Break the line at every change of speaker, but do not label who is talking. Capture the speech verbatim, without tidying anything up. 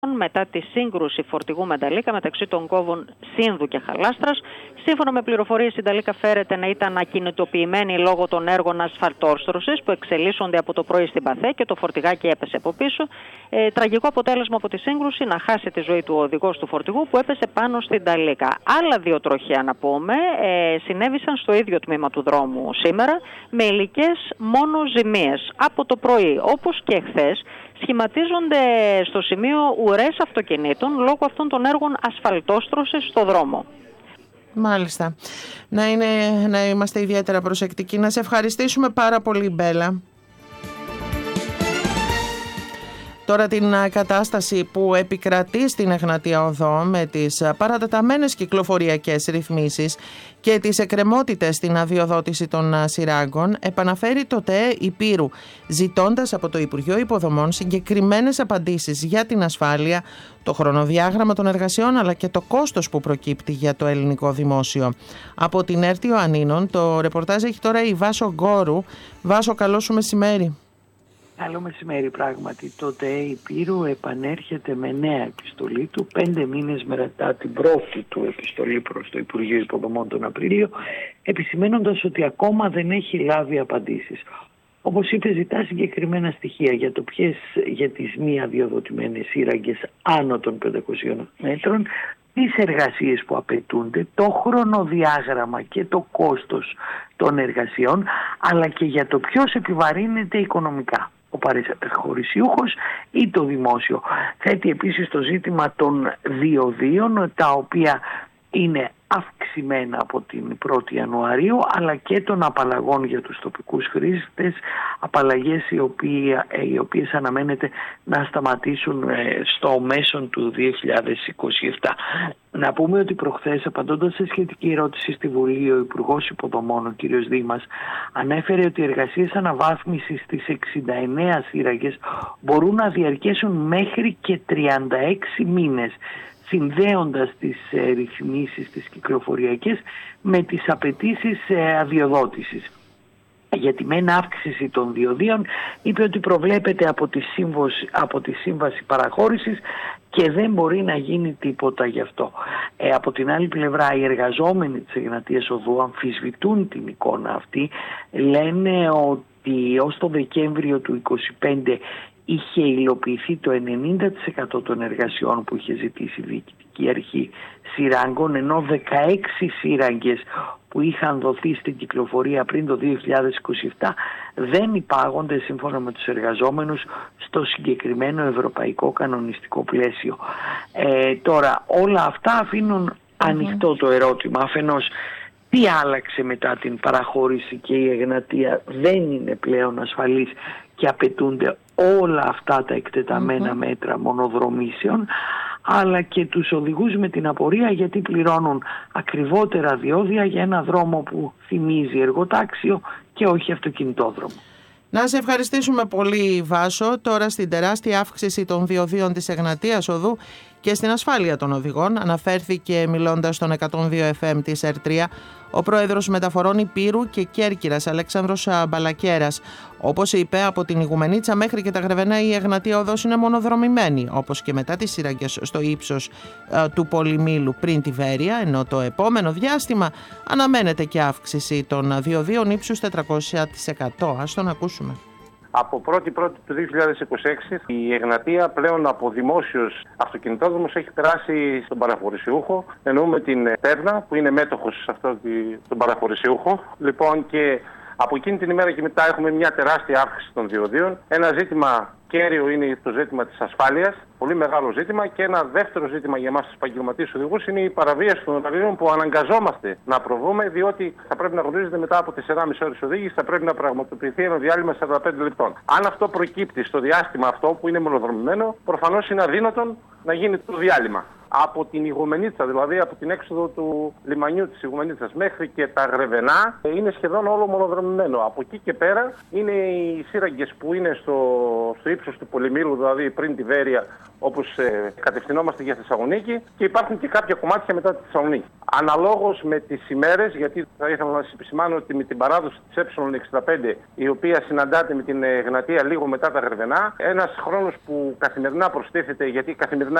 μετά τη σύγκρουση φορτηγού με νταλίκα μεταξύ των κόβων Σύνδου και Χαλάστρας. Σύμφωνα με πληροφορίες, η νταλίκα φέρεται να ήταν ακινητοποιημένη λόγω των έργων ασφαλτόστρωσης που εξελίσσονται από το πρωί στην Παθέ και το φορτηγάκι έπεσε από πίσω. Ε, τραγικό αποτέλεσμα από τη σύγκρουση, να χάσει τη ζωή του ο οδηγός του φορτηγού που έπεσε πάνω στην νταλίκα. Άλλα δύο τροχαία, να πούμε, ε, συνέβησαν στο ίδιο τμήμα του δρόμου σήμερα με υλικές μόνο ζημίες από το πρωί, όπως και χθες. Σχηματίζονται στο σημείο ουρές αυτοκινήτων λόγω αυτών των έργων ασφαλτόστρωσης στο δρόμο.
Μάλιστα. Να, είναι, να είμαστε ιδιαίτερα προσεκτικοί. Να σε ευχαριστήσουμε πάρα πολύ, Μπέλα. Τώρα την κατάσταση που επικρατεί στην Εγνατία Οδό με τις παρατεταμένες κυκλοφοριακές ρυθμίσεις και τις εκκρεμότητες στην αδειοδότηση των σειράγκων επαναφέρει το ΤΕ Υπήρου, ζητώντας από το Υπουργείο Υποδομών συγκεκριμένες απαντήσεις για την ασφάλεια, το χρονοδιάγραμμα των εργασιών αλλά και το κόστος που προκύπτει για το ελληνικό δημόσιο. Από την ΕΡΤ Ιωαννίνων το ρεπορτάζ έχει τώρα η Βάσο Γκόρου. Βάσο, καλό σου μεσημέρι.
Καλό μεσημέρι πράγματι. Το ΤΕ Υπήρου επανέρχεται με νέα επιστολή του πέντε μήνες μετά την πρώτη του επιστολή προς το Υπουργείο Υποδομών τον Απρίλιο, επισημαίνοντας ότι ακόμα δεν έχει λάβει απαντήσεις. Όπως είπε, ζητά συγκεκριμένα στοιχεία για το ποιες για τις μη αδειοδοτημένες σύραγγες άνω των πεντακοσίων μέτρων, τις εργασίες που απαιτούνται, το χρονοδιάγραμμα και το κόστος των εργασιών, αλλά και για το ποιος επιβαρύνεται οικονομικά, ο παραχωρησιούχος ή το δημόσιο. Θέτει επίσης το ζήτημα των διοδίων, τα οποία είναι αυξημένα από την πρώτη Ιανουαρίου, αλλά και των απαλλαγών για τους τοπικούς χρήστες, απαλλαγές οι, οποία, οι οποίες αναμένεται να σταματήσουν στο μέσον του δύο χιλιάδες είκοσι επτά. Να πούμε ότι προχθές, απαντώντας σε σχετική ερώτηση στη Βουλή, ο Υπουργός Υποδομών, ο κ. Δήμας, ανέφερε ότι οι εργασίες αναβάθμισης στις εξήντα εννέα σύραγγες μπορούν να διαρκέσουν μέχρι και τριάντα έξι μήνες, συνδέοντας τις ε, ρυθμίσεις τις κυκλοφοριακές με τις απαιτήσεις ε, αδειοδότησης. Για τη μεν αύξηση των διοδίων είπε ότι προβλέπεται από τη, σύμβαση, από τη σύμβαση παραχώρησης και δεν μπορεί να γίνει τίποτα γι' αυτό. Ε, από την άλλη πλευρά, οι εργαζόμενοι της Εγνατίας Οδού αμφισβητούν την εικόνα αυτή. Λένε ότι ως το Δεκέμβριο του είκοσι πέντε είχε υλοποιηθεί το ενενήντα τοις εκατό των εργασιών που είχε ζητήσει η Διοικητική Αρχή Σειράγκων, ενώ δεκαέξι σύραγγες που είχαν δοθεί στην κυκλοφορία πριν το δύο χιλιάδες είκοσι επτά δεν υπάγονται σύμφωνα με τους εργαζόμενους στο συγκεκριμένο ευρωπαϊκό κανονιστικό πλαίσιο. Ε, τώρα όλα αυτά αφήνουν mm-hmm. ανοιχτό το ερώτημα. Αφενός, τι άλλαξε μετά την παραχώρηση και η Εγνατία δεν είναι πλέον ασφαλής και απαιτούνται όλα αυτά τα εκτεταμένα mm-hmm. μέτρα μονοδρομήσεων, αλλά και τους οδηγούς με την απορία γιατί πληρώνουν ακριβότερα διόδια για ένα δρόμο που θυμίζει εργοτάξιο και όχι αυτοκινητόδρομο.
Να σε ευχαριστήσουμε πολύ, Βάσο. Τώρα στην τεράστια αύξηση των διοδίων της Εγνατίας Οδού και στην ασφάλεια των οδηγών αναφέρθηκε, μιλώντας στον εκατόν δύο εφ εμ της ΕΡΤ τρία, ο πρόεδρος μεταφορών Υπήρου και Κέρκυρας Αλέξανδρος Μπαλακέρας. Όπως είπε, από την Ιγουμενίτσα μέχρι και τα Γρεβενά η Εγνατία Οδός είναι μονοδρομημένη, όπως και μετά τις σύραγγες στο ύψος ε, του Πολυμήλου πριν τη Βέρεια, ενώ το επόμενο διάστημα αναμένεται και αύξηση των διοδίων ύψους τετρακόσια τοις εκατό. Ας τον ακούσουμε.
Από πρώτη πρώτη του δύο χιλιάδες είκοσι έξι η Εγνατία πλέον από δημόσιος αυτοκινητόδρομος έχει περάσει στον παραχωρησιούχο. Εννοούμε την Τέρνα που είναι μέτοχος σε αυτόν τον παραχωρησιούχο. Λοιπόν, και από εκείνη την ημέρα και μετά έχουμε μια τεράστια αύξηση των διοδίων. Ένα ζήτημα κέριο είναι το ζήτημα της ασφάλειας, πολύ μεγάλο ζήτημα, και ένα δεύτερο ζήτημα για εμάς τους επαγγελματίες οδηγούς είναι η παραβίαση των ωραρίων που αναγκαζόμαστε να προβούμε, διότι θα πρέπει να γνωρίζετε μετά από τέσσερις και μισή ώρες οδήγηση θα πρέπει να πραγματοποιηθεί ένα διάλειμμα σαράντα πέντε λεπτών. Αν αυτό προκύπτει στο διάστημα αυτό που είναι μονοδρομημένο, προφανώς είναι αδύνατον να γίνει το διάλειμμα. από την Ιγουμενίτσα, δηλαδή από την έξοδο του λιμανιού της Ιγουμενίτσας μέχρι και τα Γρεβενά, είναι σχεδόν όλο μονοδρομημένο. Από εκεί και πέρα είναι οι σύραγγες που είναι στο, στο ύψος του Πολυμήλου, δηλαδή πριν τη Βέρεια, όπως ε, κατευθυνόμαστε για Θεσσαλονίκη, και υπάρχουν και κάποια κομμάτια μετά τη Θεσσαλονίκη. Αναλόγως με τις ημέρες, γιατί θα ήθελα να σας επισημάνω ότι με την παράδοση της ε εξήντα πέντε, η οποία συναντάται με την Εγνατία λίγο μετά τα Γρεβενά, ένας χρόνος που καθημερινά προστίθεται, γιατί καθημερινά